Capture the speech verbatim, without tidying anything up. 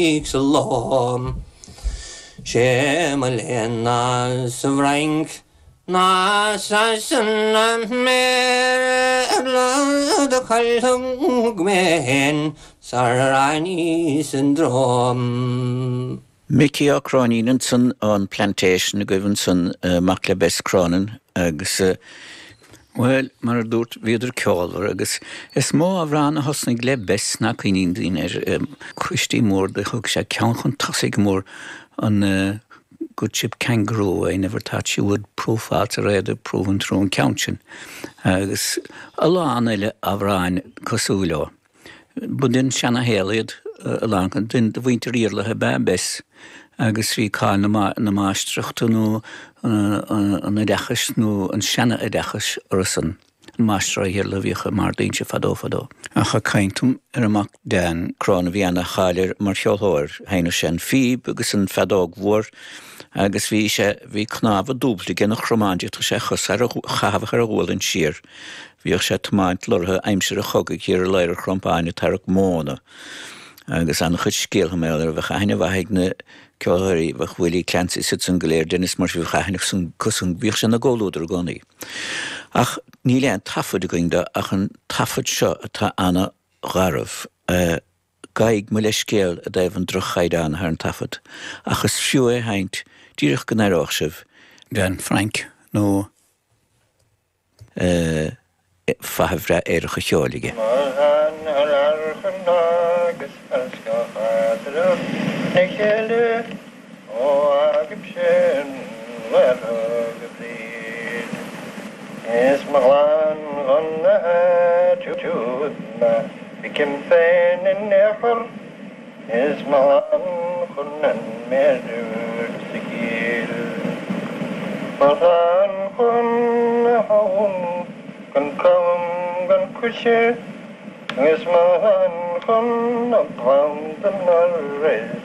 Ixalom Shemalena Savrank Nasasan Merla the Kalhugmen Sarani syndrome. Mickey O'Cronin son on plantation given son uh, Maclebes Cronin agus uh, well mar dúirt viidir ceolvar agus is mó a bhrána hosnig le bes na cuinín dín ar um, cuistí mór de thug sé ceann chun tasig mór an uh, good ship kangaroo. I never thought you would profile to read a proven through counting agus a lá ile a bhráin cosúla but din sena héliad a lá din de winter íirla he bes agus rí cá na máistruachta nó an idechas nó an sena idechas orasan an máistra hir le bhíocha mar daonse fadó fadó. A cha caintum ar amach den crán a bhíanana cháilir mar cheolthóir héanú sin fíb agus an fadóg mhór agus bhí sé bhí cnáfa dúbla gan nach chromáide tá sé chus ar chahabhach ar a ghfuil an siar. Bhíoh sé tomáint lortha aimsir a chogaigh ar a léir chrompáine tarach móna. Agus an chud scéaltha méile ar bheith chaine bhaigh na ceolthirí bheith bhfuilí cleansaí sit san goléir dennis mar bhí chaineh san cosún bhíoh sé na ggóúidir gonaí. Ach ní leon tafod a gcuingde ach an tafod seo atá anna gharmh gaig mu le scéal a daobh an drochaide an ar an tafod. Achas fiú é haint díreach go naireach sibh den Frank nó fahabhra éirecha cheolaige. Is Maglan gonna to to became fain in never is Maglan gonna medu sikil Maglan gonna home can come can push is Maglan gonna pound the